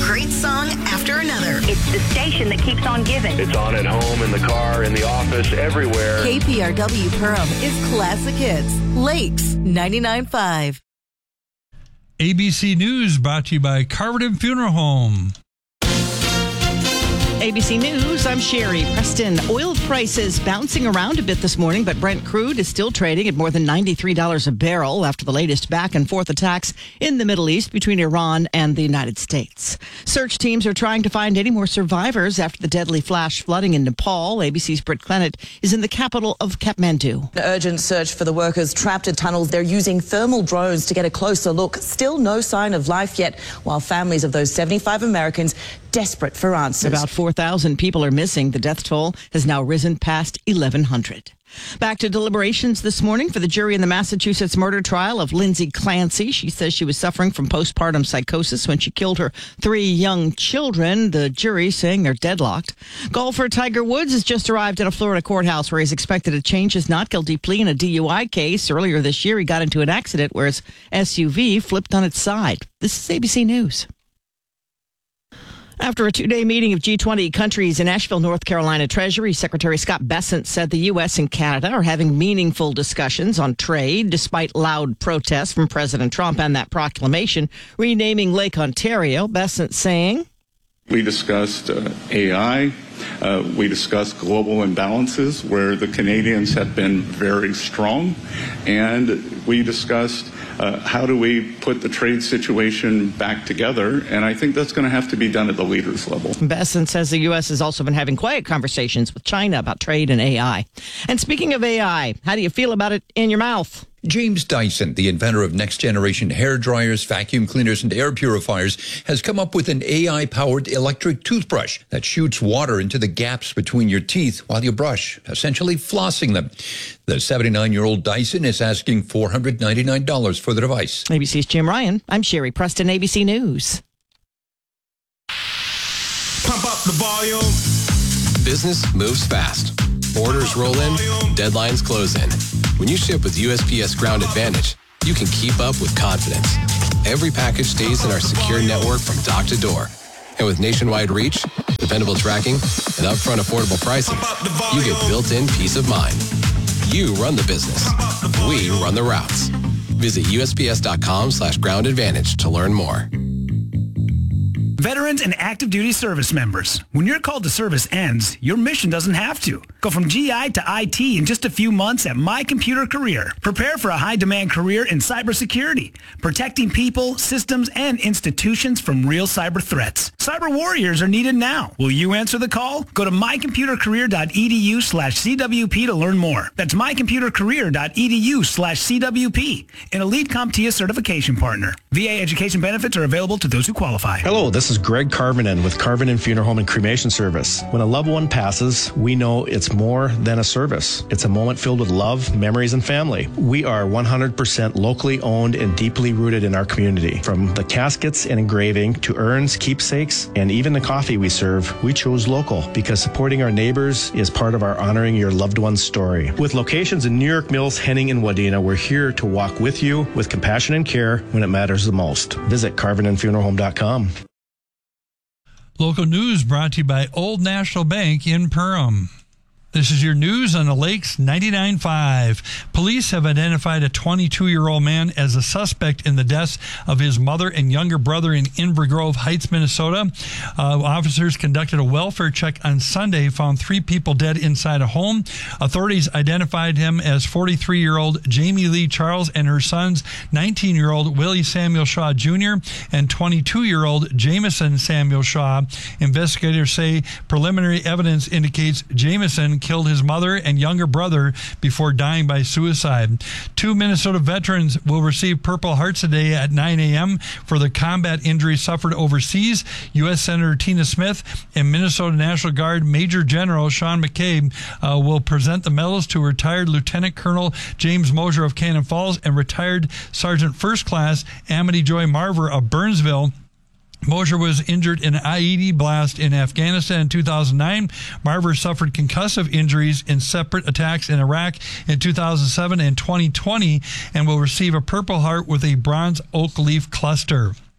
great song after another. It's the station that keeps on giving. It's on at home, in the car, in the office, everywhere. KPRW Perham is classic hits. Lakes 99.5. ABC News brought to you by Carverton Funeral Home. ABC News, I'm Sherry Preston. Oil prices bouncing around a bit this morning, but Brent crude is still trading at more than $93 a barrel after the latest back and forth attacks in the Middle East between Iran and the United States. Search teams are trying to find any more survivors after the deadly flash flooding in Nepal. ABC's Britt Clennett is in the capital of Kathmandu. An urgent search for the workers trapped in tunnels. They're using thermal drones to get a closer look. Still no sign of life yet, while families of those 75 Americans desperate for answers. About 4,000 people are missing. The death toll has now risen past 1,100. Back to deliberations this morning for the jury in the Massachusetts murder trial of Lindsay Clancy. She says she was suffering from postpartum psychosis when she killed her 3 young children. The jury saying they're deadlocked. Golfer Tiger Woods has just arrived at a Florida courthouse where he's expected to change his not guilty plea in a DUI case. Earlier this year, he got into an accident where his SUV flipped on its side. This is ABC News. After a 2-day meeting of G20 countries in Asheville, North Carolina, Treasury Secretary Scott Bessent said the U.S. and Canada are having meaningful discussions on trade, despite loud protests from President Trump and that proclamation renaming Lake Ontario. Bessent saying, we discussed AI. We discussed global imbalances where the Canadians have been very strong. And we discussed how do we put the trade situation back together? And I think that's going to have to be done at the leaders level. Bessent says the U.S. has also been having quiet conversations with China about trade and AI. And speaking of AI, how do you feel about it in your mouth? James Dyson, the inventor of next-generation hair dryers, vacuum cleaners, and air purifiers, has come up with an AI-powered electric toothbrush that shoots water into the gaps between your teeth while you brush, essentially flossing them. The 79-year-old Dyson is asking $499 for the device. ABC's Jim Ryan. I'm Sherry Preston, ABC News. Pump up the volume. Business moves fast. Orders roll in, deadlines close in. When you ship with USPS Ground Advantage, you can keep up with confidence. Every package stays in our secure network from dock to door. And with nationwide reach, dependable tracking, and upfront affordable pricing, you get built-in peace of mind. You run the business. We run the routes. Visit USPS.com/Ground Advantage to learn more. Veterans and active duty service members, when your call to service ends, your mission doesn't have to. Go from GI to IT in just a few months at My Computer Career. Prepare for a high-demand career in cybersecurity, protecting people, systems, and institutions from real cyber threats. Cyber warriors are needed now. Will you answer the call? Go to mycomputercareer.edu/CWP to learn more. That's mycomputercareer.edu/CWP, an elite CompTIA certification partner. VA education benefits are available to those who qualify. Hello, this is Greg Carvinen with Carvinen Funeral Home and Cremation Service. When a loved one passes, we know it's more than a service. It's a moment filled with love, memories, and family. We are 100% locally owned and deeply rooted in our community. From the caskets and engraving to urns, keepsakes, and even the coffee we serve, we chose local because supporting our neighbors is part of our honoring your loved one's story. With locations in New York Mills, Henning, and Wadena, we're here to walk with you with compassion and care when it matters the most. Visit CarvinandFuneralHome.com. Local news brought to you by Old National Bank in Perham. This is your news on the Lakes 99.5. Police have identified a 22-year-old man as a suspect in the deaths of his mother and younger brother in Inver Grove Heights, Minnesota. Officers conducted a welfare check on Sunday, found 3 people dead inside a home. Authorities identified him as 43-year-old Jamie Lee Charles and her sons, 19-year-old Willie Samuel Shaw Jr. and 22-year-old Jameson Samuel Shaw. Investigators say preliminary evidence indicates Jameson killed his mother and younger brother before dying by suicide. 2 Minnesota veterans will receive Purple Hearts today at 9 a.m. for the combat injuries suffered overseas. U.S. Senator Tina Smith and Minnesota National Guard Major General Sean McCabe will present the medals to retired Lieutenant Colonel James Mosier of Cannon Falls and retired Sergeant First Class Amity Joy Marver of Burnsville. Mosier was injured in an IED blast in Afghanistan in 2009. Marver suffered concussive injuries in separate attacks in Iraq in 2007 and 2020 and will receive a Purple Heart with a bronze oak leaf cluster.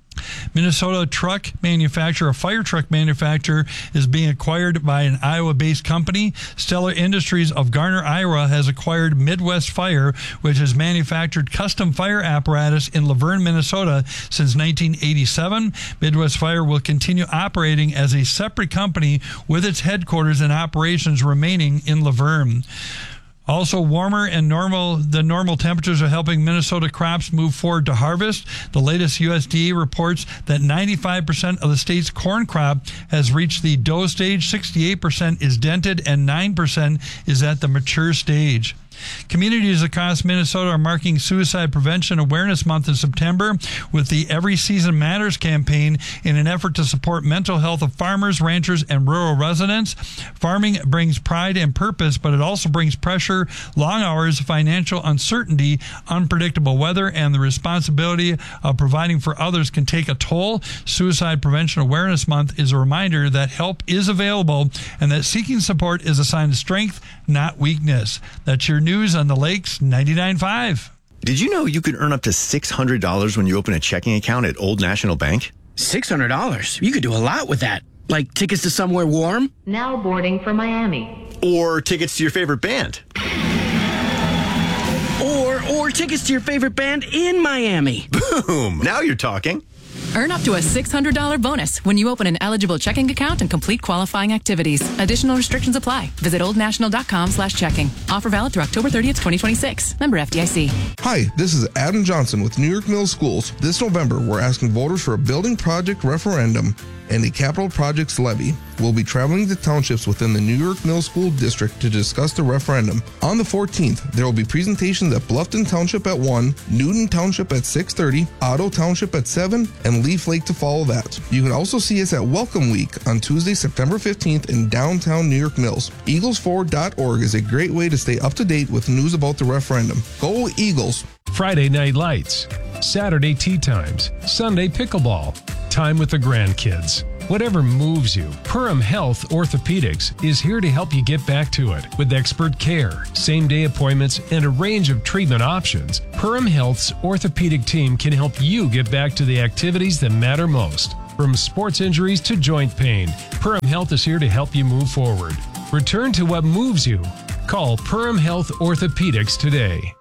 Minnesota truck manufacturer, a fire truck manufacturer, is being acquired by an Iowa-based company. Stellar Industries of Garner, Iowa, has acquired Midwest Fire, which has manufactured custom fire apparatus in Laverne, Minnesota since 1987. Midwest Fire will continue operating as a separate company with its headquarters and operations remaining in Laverne. Also, warmer and the normal temperatures are helping Minnesota crops move forward to harvest. The latest USDA reports that 95% of the state's corn crop has reached the dough stage, 68% is dented, and 9% is at the mature stage. Communities across Minnesota are marking Suicide Prevention Awareness Month in September with the Every Season Matters campaign in an effort to support mental health of farmers, ranchers, and rural residents. Farming brings pride and purpose, but it also brings pressure, long hours, financial uncertainty, unpredictable weather, and the responsibility of providing for others can take a toll. Suicide Prevention Awareness Month is a reminder that help is available and that seeking support is a sign of strength, not weakness. That's your news on the Lakes 99.5. Did you know you could earn up to $600 when you open a checking account at Old National Bank? $600? You could do a lot with that. Like tickets to somewhere warm? Now boarding for Miami. Or tickets to your favorite band? Or tickets to your favorite band in Miami. Boom! Now you're talking. Earn up to a $600 bonus when you open an eligible checking account and complete qualifying activities. Additional restrictions apply. Visit oldnational.com/checking. Offer valid through October 30th, 2026. Member FDIC. Hi, this is Adam Johnson with New York Mills Schools. This November, we're asking voters for a building project referendum and a capital projects levy. We'll be traveling to townships within the New York Mills School District to discuss the referendum. On the 14th, there will be presentations at Bluffton Township at 1, Newton Township at 6:30, Otto Township at 7, and Leaf Lake to follow that. You can also see us at Welcome Week on Tuesday, September 15th in downtown New York Mills. EaglesForward.org is a great way to stay up to date with news about the referendum. Go Eagles! Friday night lights, Saturday tea times, Sunday pickleball, time with the grandkids. Whatever moves you, Perham Health Orthopedics is here to help you get back to it. With expert care, same-day appointments, and a range of treatment options, Perham Health's orthopedic team can help you get back to the activities that matter most. From sports injuries to joint pain, Perham Health is here to help you move forward. Return to what moves you. Call Perham Health Orthopedics today.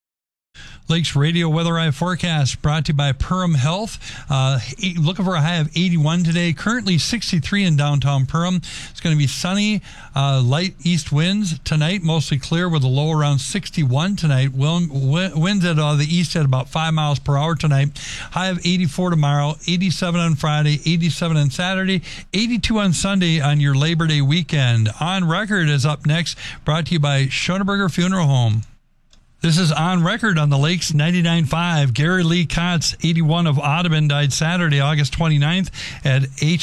Lakes Radio Weather Eye Forecast brought to you by Perham Health. Looking for a high of 81 today. Currently 63 in downtown Perham. It's going to be sunny, light east winds tonight, mostly clear with a low around 61 tonight. Winds at the east at about 5 miles per hour tonight. High of 84 tomorrow, 87 on Friday, 87 on Saturday, 82 on Sunday on your Labor Day weekend. On Record is up next, brought to you by Schoenberger Funeral Home. This is On Record on the Lakes 99.5. Gary Lee Kotz, 81 of Audubon, died Saturday, August 29th at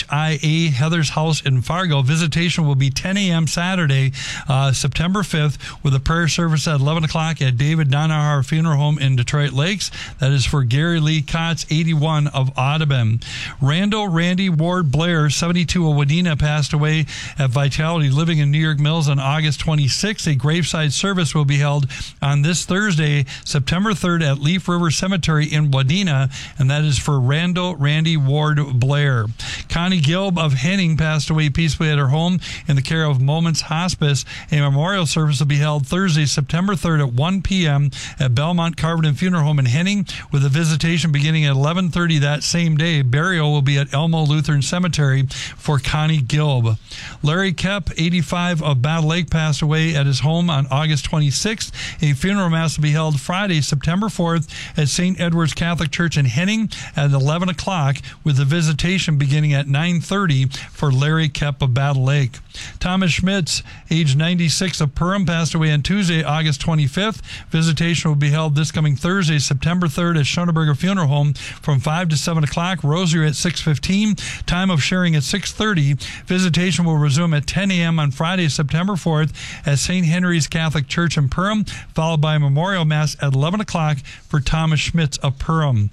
HIA Heather's House in Fargo. Visitation will be 10 a.m. Saturday, September 5th, with a prayer service at 11 o'clock at David Donahar Funeral Home in Detroit Lakes. That is for Gary Lee Kotz, 81 of Audubon. Randall Randy Ward Blair, 72 of Wadena, passed away at Vitality Living in New York Mills on August 26th. A graveside service will be held on this Thursday, September 3rd at Leaf River Cemetery in Wadena, and that is for Randall Randy Ward Blair. Connie Gilb of Henning passed away peacefully at her home in the care of Moments Hospice. A memorial service will be held Thursday, September 3rd at 1 p.m. at Belmont Carvin Funeral Home in Henning, with a visitation beginning at 11:30 that same day. Burial will be at Elmo Lutheran Cemetery for Connie Gilb. Larry Kepp, 85 of Battle Lake, passed away at his home on August 26th. A funeral mass will be held Friday, September 4th at St. Edward's Catholic Church in Henning at 11 o'clock, with the visitation beginning at 9:30 for Larry Kepp of Battle Lake. Thomas Schmitz, age 96 of Perham, passed away on Tuesday, August 25th. Visitation will be held this coming Thursday, September 3rd at Schoenberger Funeral Home from 5 to 7 o'clock. Rosary at 6:15. Time of sharing at 6:30. Visitation will resume at 10 a.m. on Friday, September 4th at St. Henry's Catholic Church in Perham, followed by a memorial mass at 11 o'clock for Thomas Schmitz of Perham.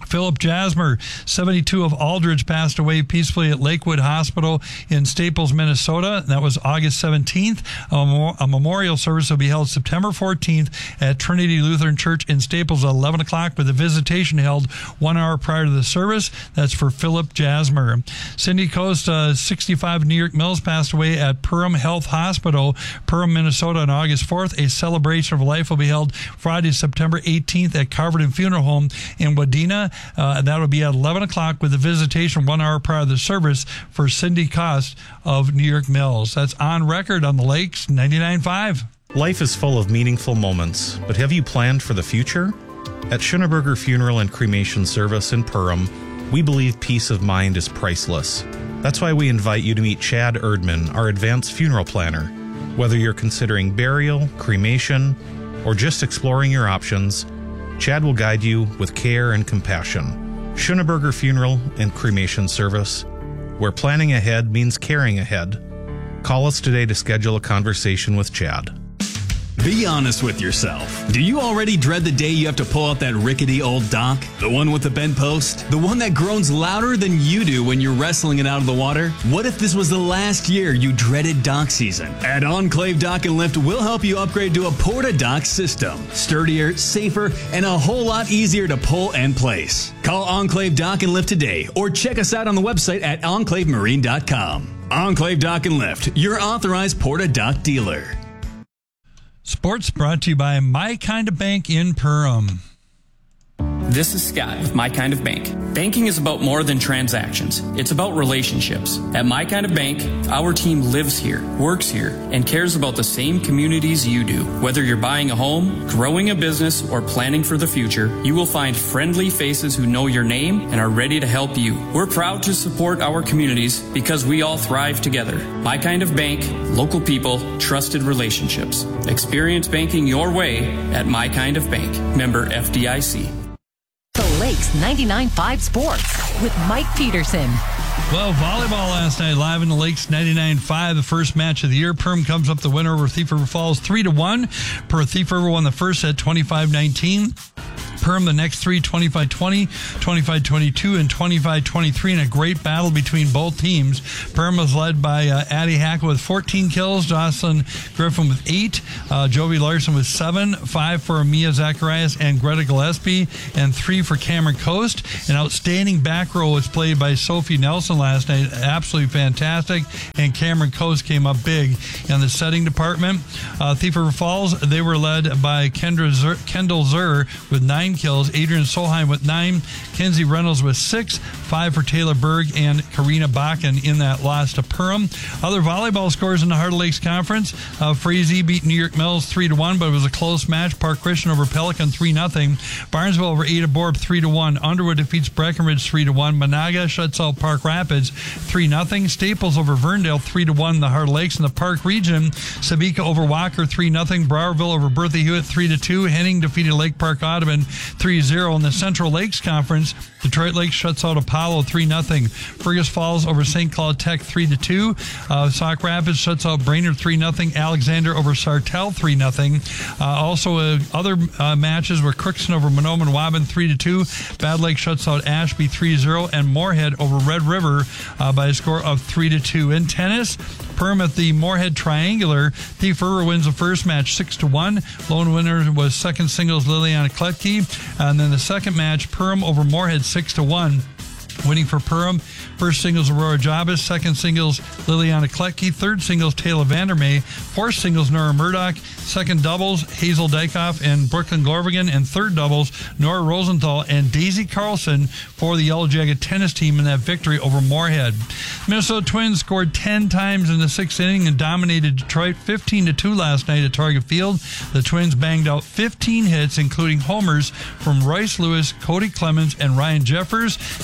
Philip Jasmer, 72 of Aldridge, passed away peacefully at Lakewood Hospital in Staples, Minnesota. That was August 17th. A memorial service will be held September 14th at Trinity Lutheran Church in Staples at 11 o'clock, with a visitation held 1 hour prior to the service. That's for Philip Jasmer. Cindy Coast, 65 New York Mills, passed away at Perham Health Hospital, Perham, Minnesota on August 4th. A celebration of life will be held Friday, September 18th at Carverton Funeral Home in Wadena. And that will be at 11 o'clock with a visitation 1 hour prior to the service for Cindy Cost of New York Mills. That's On Record on the Lakes 99.5. Life is full of meaningful moments, but have you planned for the future? At Schoeneberger Funeral and Cremation Service in Perham, we believe peace of mind is priceless. That's why we invite you to meet Chad Erdman, our advanced funeral planner. Whether you're considering burial, cremation, or just exploring your options, Chad will guide you with care and compassion. Schoeneberger Funeral and Cremation Service, where planning ahead means caring ahead. Call us today to schedule a conversation with Chad. Be honest with yourself. Do you already dread the day you have to pull out that rickety old dock? The one with the bent post? The one that groans louder than you do when you're wrestling it out of the water? What if this was the last year you dreaded dock season? At Enclave Dock and Lift, we'll help you upgrade to a Porta Dock system. Sturdier, safer, and a whole lot easier to pull and place. Call Enclave Dock and Lift today or check us out on the website at enclavemarine.com. Enclave Dock and Lift, your authorized Porta Dock dealer. Sports brought to you by My Kind of Bank in Perham. This is Scott with My Kind of Bank. Banking is about more than transactions. It's about relationships. At My Kind of Bank, our team lives here, works here, and cares about the same communities you do. Whether you're buying a home, growing a business, or planning for the future, you will find friendly faces who know your name and are ready to help you. We're proud to support our communities because we all thrive together. My Kind of Bank, local people, trusted relationships. Experience banking your way at My Kind of Bank. Member FDIC. The Lakes 99.5 Sports with Mike Peterson. Well, volleyball last night live in the Lakes 99.5, the first match of the year. Perham comes up the winner over Thief River Falls 3-1. Thief River won the first set 25-19. Perham the next three, 25-20, 25-22, and 25-23 in a great battle between both teams. Perham was led by Addie Hackle with 14 kills, Jocelyn Griffin with 8, Jovi Larson with 7, 5 for Mia Zacharias and Greta Gillespie, and 3 for Cameron Coast. An outstanding back row was played by Sophie Nelson last night. Absolutely fantastic. And Cameron Coast came up big in the setting department. Thief River Falls, they were led by Kendall Zur with 9 kills, Adrian Solheim with 9, Kenzie Reynolds with 6, 5 for Taylor Berg and Karina Bakken in that loss to Perham. Other volleyball scores in the Heart of Lakes Conference. Frazee beat New York Mills 3-1, but it was a close match. Park Christian over Pelican 3-0. Barnesville over Ada Borb 3-1. Underwood defeats Breckenridge 3-1. Monaga shuts out Park Rapids 3-0. Staples over Verndale 3-1. The Heart of Lakes in the Park region. Sabika over Walker 3-0. Browerville over Bertha Hewitt 3-2. Henning defeated Lake Park Audubon 3-0. In the Central Lakes Conference, Detroit Lakes shuts out Apollo 3-0. Fergus Falls over St. Cloud Tech 3-2. Sauk Rapids shuts out Brainerd 3-0. Alexander over Sartell 3-0. Also, other matches were Crookston over Monoman Waban 3-2. Bad Lake shuts out Ashby 3-0, and Moorhead over Red River by a score of 3-2. In tennis, Perham at the Moorhead Triangular. Thief River wins the first match 6-1. Lone winner was second singles Liliana Kletke. And then the second match, Perham over Moorhead 6-1. Winning for Perham, first singles Aurora Jabez, second singles Liliana Kletke, third singles Taylor Vandermeer, fourth singles Nora Murdoch, second doubles Hazel Dykoff and Brooklyn Gorvigan, and third doubles Nora Rosenthal and Daisy Carlson for the Yellow Jacket tennis team in that victory over Moorhead. Minnesota Twins scored 10 times in the sixth inning and dominated Detroit 15-2 last night at Target Field. The Twins banged out 15 hits, including homers from Royce Lewis, Cody Clemens, and Ryan Jeffers. Jeffers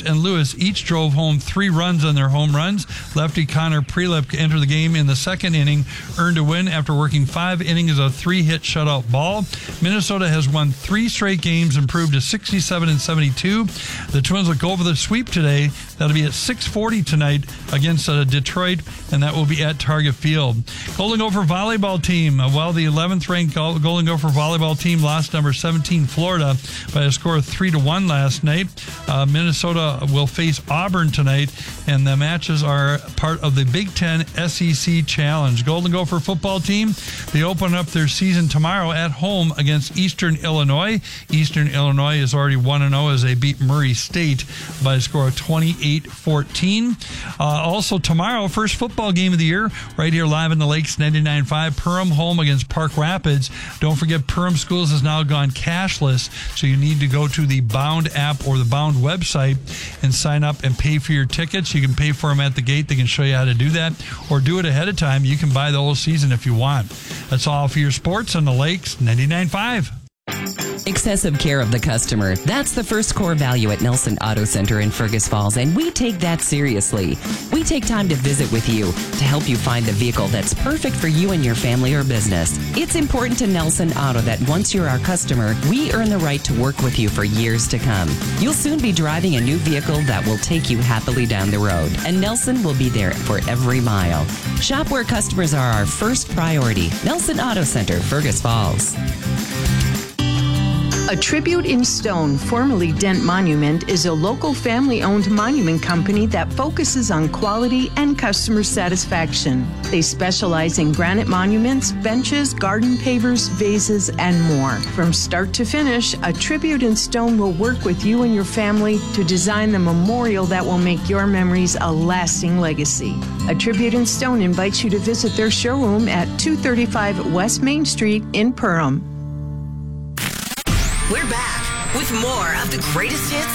Hughes and Lewis each drove home 3 runs on their home runs. Lefty Connor Prelip entered the game in the second inning, earned a win after working 5 innings of 3-hit shutout ball. Minnesota has won 3 straight games, improved to 67-72. The Twins will go over the sweep today. That'll be at 6:40 tonight against Detroit, and that will be at Target Field. Golden Gopher volleyball team. Well, the 11th ranked Golden Gopher volleyball team lost number 17 Florida by a score of 3-1 last night. Minnesota will face Auburn tonight, and the matches are part of the Big Ten SEC Challenge. Golden Gopher football team, they open up their season tomorrow at home against Eastern Illinois. Eastern Illinois is already 1-0 as they beat Murray State by a score of 28-14. Also tomorrow, first football game of the year, right here live in the Lakes 99.5, Perham home against Park Rapids. Don't forget, Perham Schools has now gone cashless, so you need to go to the Bound app or the Bound website and sign up and pay for your tickets. You can pay for them at the gate. They can show you how to do that, or do it ahead of time. You can buy the whole season if you want. That's all for your sports on the Lakes 99.5. Excessive care of the customer. That's the first core value at Nelson Auto Center in Fergus Falls, and we take that seriously. We take time to visit with you to help you find the vehicle that's perfect for you and your family or business. It's important to Nelson Auto that once you're our customer, we earn the right to work with you for years to come. You'll soon be driving a new vehicle that will take you happily down the road, and Nelson will be there for every mile. Shop where customers are our first priority. Nelson Auto Center, Fergus Falls. A Tribute in Stone, formerly Dent Monument, is a local family-owned monument company that focuses on quality and customer satisfaction. They specialize in granite monuments, benches, garden pavers, vases, and more. From start to finish, A Tribute in Stone will work with you and your family to design the memorial that will make your memories a lasting legacy. A Tribute in Stone invites you to visit their showroom at 235 West Main Street in Perham. We're back with more of the greatest hits